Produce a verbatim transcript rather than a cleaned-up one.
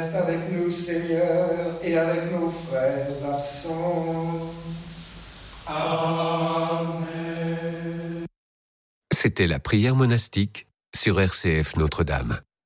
reste avec nous, Seigneur, et avec nos frères absents. Amen. C'était la prière monastique sur R C F Notre-Dame.